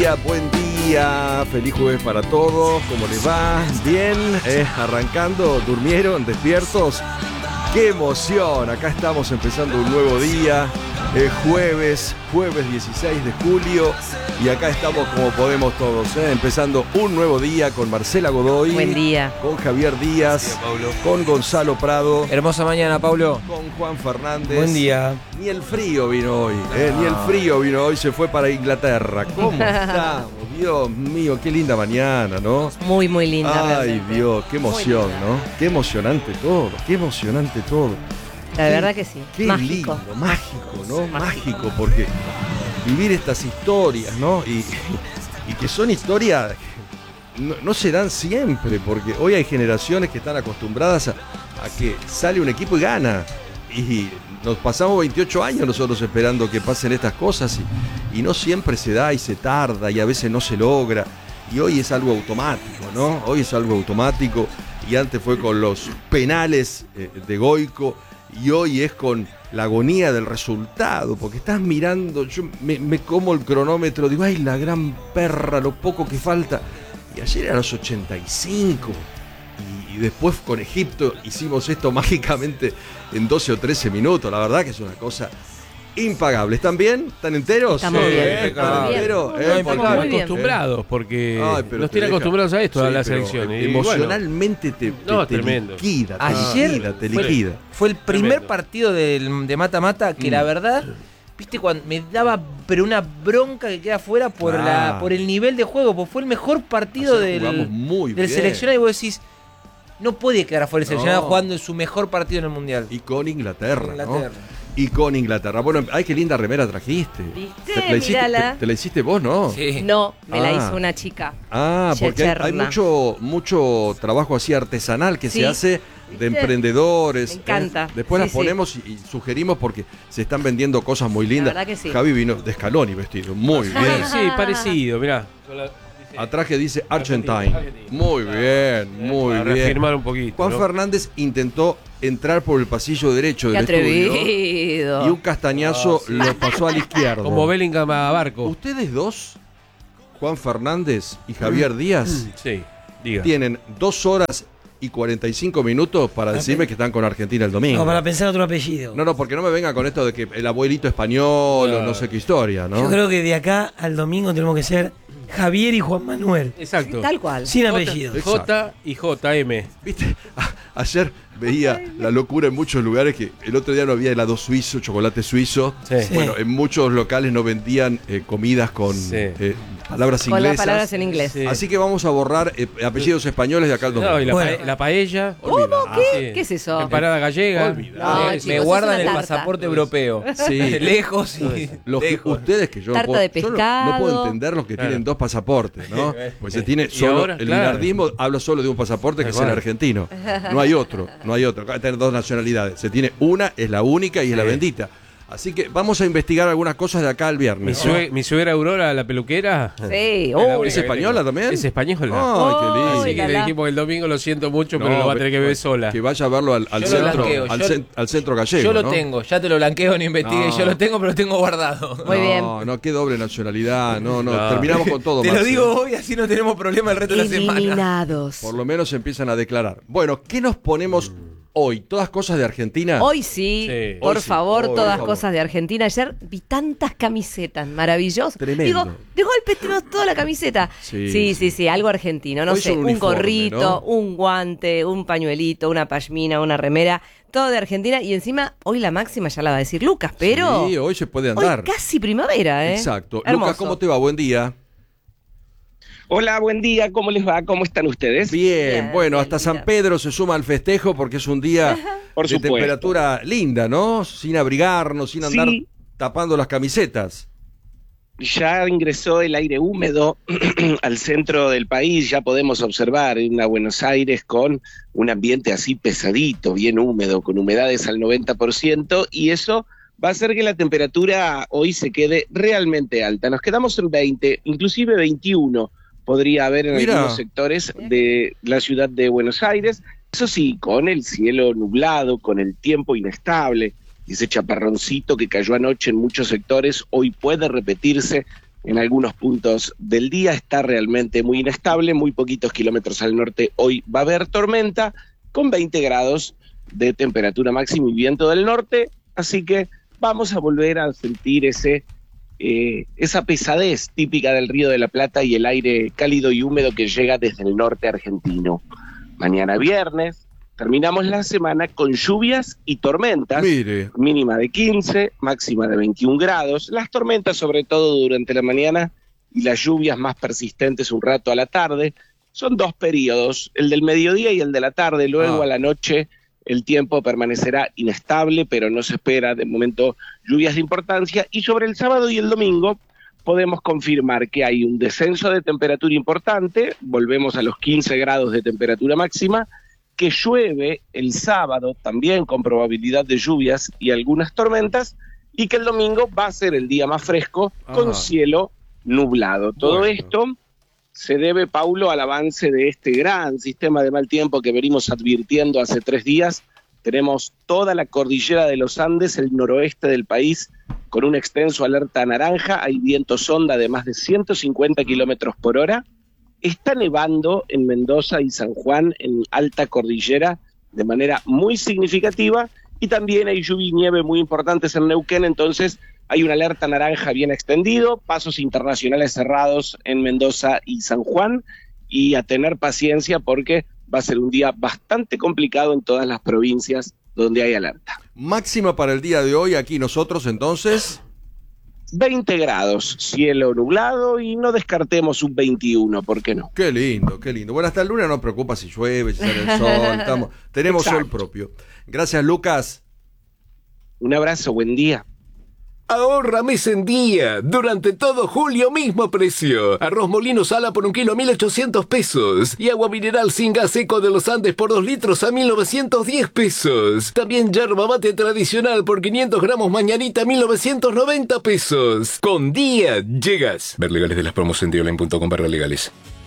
Buen día, feliz jueves para todos, ¿cómo les va? Bien, arrancando, durmieron, despiertos, qué emoción, acá estamos empezando un nuevo día, jueves 16 de julio y acá estamos como podemos todos, empezando un nuevo día con Marcela Godoy. Buen día. Con Javier Díaz, con Gonzalo Prado. Hermosa mañana, Pablo. Con Juan Fernández. Buen día. Ni el frío vino hoy, ni el frío vino hoy, se fue para Inglaterra. ¿Cómo estamos? Dios mío, qué linda mañana, ¿no? Muy, muy linda. Ay, Dios, qué emoción, ¿no? Qué emocionante todo. La verdad que sí. Qué mágico. lindo, mágico, ¿no? Mágico, porque vivir estas historias, ¿no? Y que son historias que no se dan siempre, porque hoy hay generaciones que están acostumbradas a que sale un equipo y gana. Y nos pasamos 28 años nosotros esperando que pasen estas cosas y no siempre se da y se tarda y a veces no se logra. Y hoy es algo automático, ¿no? Hoy es algo automático y antes fue con los penales de Goico y hoy es con la agonía del resultado, porque estás mirando, yo me como el cronómetro, digo, ay, la gran perra, lo poco que falta. Y ayer era los 85. Y después con Egipto hicimos esto mágicamente en 12 o 13 minutos. La verdad que es una cosa impagable. ¿Están bien? ¿Están enteros? Estamos bien. ¿Están enteros? Muy bien. Acostumbrados, porque pero nos tienen acostumbrados a esto, sí, a las pero elecciones. Emocionalmente te tremendo. liquida, te Ayer liquida. Fue el primer Tremendo. partido de mata-mata que la verdad, viste, cuando me daba pero una bronca que queda fuera por por el nivel de juego, porque fue el mejor partido Ayer jugamos muy del bien. seleccionado y vos decís, no puede quedar afuera el seleccionado No. jugando en su mejor partido en el Mundial. Y con Inglaterra, Inglaterra. ¿no? Y con Inglaterra. Bueno, ay, qué linda remera trajiste. ¿Viste? Mírala. Te la hiciste vos, ¿no? Sí. No, me la Ah. hizo una chica. Porque hay Checherna. mucho trabajo así artesanal que Sí. se hace de emprendedores. Me encanta. Después Sí, las ponemos y sugerimos porque se están vendiendo cosas muy lindas. verdad que sí. Javi vino de Scaloni vestido, muy bien. Sí, parecido, mirá. Atrás que dice Argentine. Muy bien, muy Para bien. reafirmar un poquito. Juan ¿no? Fernández intentó entrar por el pasillo derecho Qué del estudio atrevido. y un castañazo lo pasó al izquierdo. Como Bellingham a Barco. Ustedes dos, Juan Fernández y Javier Díaz, Sí, diga. tienen 2 horas y 45 minutos para decirme que están con Argentina el domingo. No, para pensar otro apellido. No, porque no me venga con esto de que el abuelito español o no sé qué historia, ¿no? Yo creo que de acá al domingo tenemos que ser Javier y Juan Manuel. Exacto. Tal cual. Sin apellido. J y JM. ¿Viste? Ayer veía la locura en muchos lugares que el otro día no había helado suizo, chocolate suizo. Sí. Bueno, en muchos locales no vendían comidas con palabras Con las inglesas. palabras en inglés. Sí. Así que vamos a borrar apellidos españoles de acá al domingo. No, y la, Bueno. la paella. ¿Cómo? Olvidá. ¿Qué? ¿Qué es eso? Empanada gallega. No, me chicos, guardan es el una tarta. pasaporte europeo. Sí. Lejos y Los que, lejos. ustedes que yo, Tarta de yo no pescado. puedo entender los que Claro. tienen 2 pasaportes, ¿no? Pues se tiene Y solo ahora, el claro. binardismo habla solo de un pasaporte que es el Igual. argentino. No hay otro. Acá tener 2 nacionalidades. Se tiene una, es la única y es la bendita. Así que vamos a investigar algunas cosas de acá al viernes. Mi suegra Aurora, la peluquera. Sí. Es la Oh, única ¿Es que española tengo. también? Es española. Ay, qué lindo. Así que la, le la. dijimos que el domingo lo siento mucho, pero No, lo va a tener que ver sola. Que vaya a verlo al Yo lo centro, blanqueo, al centro gallego. Yo lo ¿no? tengo, ya te lo blanqueo, no investigué, No. yo lo tengo, pero lo tengo guardado. Muy bien. No, qué doble nacionalidad. No, No. terminamos con todo. Te lo Marce. digo hoy, así no tenemos problema el resto de la semana. Eliminados. Por lo menos se empiezan a declarar. Bueno, ¿qué nos ponemos hoy? ¿Todas cosas de Argentina? Hoy sí, Sí. por Hoy sí, favor, por todas favor. cosas de Argentina. Ayer vi tantas camisetas maravillosas. Tremendo. Digo, de golpe tenemos toda la camiseta. Sí, Sí, algo argentino. No Hoy sé, son un uniforme, gorrito, ¿no? un guante, un pañuelito, una pashmina, una remera. Todo de Argentina. Y encima, hoy la máxima ya la va a decir Lucas, pero Sí, hoy se puede hoy andar. casi primavera, ¿eh? Exacto. Hermoso. Lucas, ¿cómo te va? Buen día. Hola, buen día, ¿cómo les va? ¿Cómo están ustedes? Bien, bueno, bien, hasta San mira. Pedro se suma al festejo porque es un día Por de supuesto. temperatura linda, ¿no? Sin abrigarnos, sin andar Sí. tapando las camisetas. Ya ingresó el aire húmedo al centro del país, ya podemos observar una Buenos Aires con un ambiente así pesadito, bien húmedo, con humedades al 90%, y eso va a hacer que la temperatura hoy se quede realmente alta. Nos quedamos en 20, inclusive 21 podría haber en Mira. algunos sectores de la ciudad de Buenos Aires. Eso sí, con el cielo nublado, con el tiempo inestable, y ese chaparroncito que cayó anoche en muchos sectores, hoy puede repetirse en algunos puntos del día. Está realmente muy inestable, muy poquitos kilómetros al norte. Hoy va a haber tormenta con 20 grados de temperatura máxima y viento del norte, así que vamos a volver a sentir esa pesadez típica del Río de la Plata y el aire cálido y húmedo que llega desde el norte argentino. Mañana viernes terminamos la semana con lluvias y tormentas. Mire. Mínima de 15, máxima de 21 grados. Las tormentas sobre todo durante la mañana y las lluvias más persistentes un rato a la tarde. Son 2 periodos, el del mediodía y el de la tarde. Luego a la noche el tiempo permanecerá inestable, pero no se espera de momento lluvias de importancia. Y sobre el sábado y el domingo podemos confirmar que hay un descenso de temperatura importante, volvemos a los 15 grados de temperatura máxima, que llueve el sábado también con probabilidad de lluvias y algunas tormentas, y que el domingo va a ser el día más fresco con cielo nublado. Todo esto se debe, Paulo, al avance de este gran sistema de mal tiempo que venimos advirtiendo hace 3 días. Tenemos toda la cordillera de los Andes, el noroeste del país, con un extenso alerta naranja. Hay viento sonda de más de 150 kilómetros por hora. Está nevando en Mendoza y San Juan, en alta cordillera, de manera muy significativa. Y también hay lluvia y nieve muy importantes en Neuquén, entonces hay una alerta naranja bien extendido, pasos internacionales cerrados en Mendoza y San Juan, y a tener paciencia porque va a ser un día bastante complicado en todas las provincias donde hay alerta. Máxima para el día de hoy, aquí nosotros entonces... 20 grados, cielo nublado, y no descartemos un 21, ¿por qué no? Qué lindo, qué lindo. Bueno, hasta el lunes no nos preocupa si llueve, si sale el sol, tenemos sol propio. Gracias, Lucas. Un abrazo, buen día. Ahorra mes en día. Durante todo julio, mismo precio. Arroz molino sala por 1 kilo, 1.800 pesos. Y agua mineral sin gas Eco de los Andes por 2 litros a 1.910 pesos. También yerba mate tradicional por 500 gramos mañanita, 1.990 pesos. Con día llegas. Ver legales de las promos en dioline.com/legales.